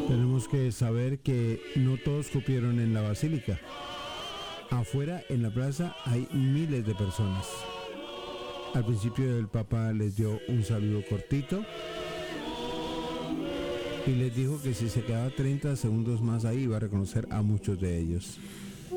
Tenemos que saber que no todos cupieron en la basílica. Afuera, en la plaza, hay miles de personas. Al principio el Papa les dio un saludo cortito y les dijo que si se quedaba 30 segundos más ahí iba a reconocer a muchos de ellos.